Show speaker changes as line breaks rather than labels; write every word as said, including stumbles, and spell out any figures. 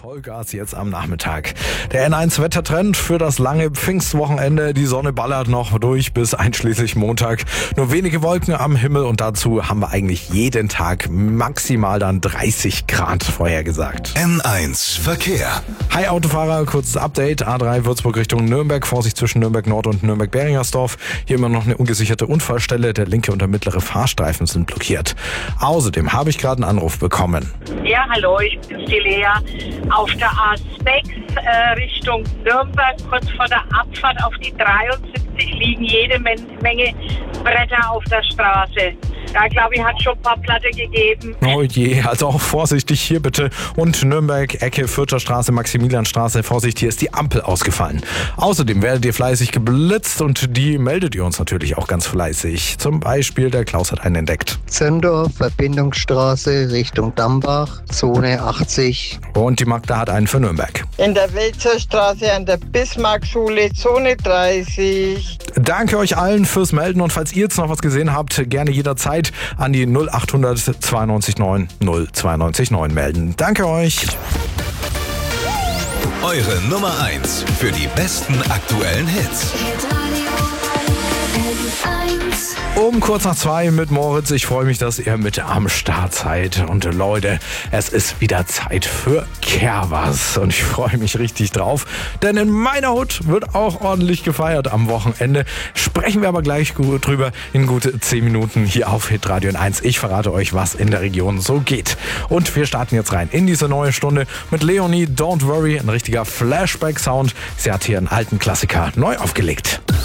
Vollgas jetzt am Nachmittag. Der N eins Wettertrend für das lange Pfingstwochenende. Die Sonne ballert noch durch bis einschließlich Montag. Nur wenige Wolken am Himmel und dazu haben wir eigentlich jeden Tag maximal dann dreißig Grad vorhergesagt.
N eins Verkehr.
Hi Autofahrer, kurzes Update. A drei Würzburg Richtung Nürnberg. Vorsicht zwischen Nürnberg Nord und Nürnberg-Beringersdorf. Hier immer noch eine ungesicherte Unfallstelle. Der linke und der mittlere Fahrstreifen sind blockiert. Außerdem habe ich gerade einen Anruf bekommen.
Ja, hallo, ich bin die Lea. Auf der A sechs äh, Richtung Nürnberg, kurz vor der Abfahrt auf die dreiundsiebzig, liegen jede Men- Menge Bretter auf der Straße. Da, glaube ich, hat schon ein paar Platte gegeben.
Oh je, also auch vorsichtig hier bitte. Und Nürnberg, Ecke Fürther Straße, Maximilianstraße, Vorsicht, hier ist die Ampel ausgefallen. Außerdem werdet ihr fleißig geblitzt und die meldet ihr uns natürlich auch ganz fleißig. Zum Beispiel, der Klaus hat einen entdeckt.
Zündorf, Verbindungsstraße Richtung Dambach, Zone achtzig.
Und die Magda hat einen für Nürnberg.
In der Welzerstraße an der Bismarckschule, Zone dreißig.
Danke euch allen fürs Melden und falls ihr jetzt noch was gesehen habt, gerne jederzeit an die null achthundert zweiundneunzig neun null zweiundneunzig neun melden. Danke euch.
Eure Nummer eins für die besten aktuellen Hits.
Um kurz nach zwei mit Moritz. Ich freue mich, dass ihr mit am Start seid. Und Leute, es ist wieder Zeit für Kerbers. Und ich freue mich richtig drauf. Denn in meiner Hut wird auch ordentlich gefeiert am Wochenende. Sprechen wir aber gleich drüber in gute zehn Minuten hier auf Hitradio N eins. Ich verrate euch, was in der Region so geht. Und wir starten jetzt rein in diese neue Stunde mit Leonie Don't Worry. Ein richtiger Flashback-Sound. Sie hat hier einen alten Klassiker neu aufgelegt.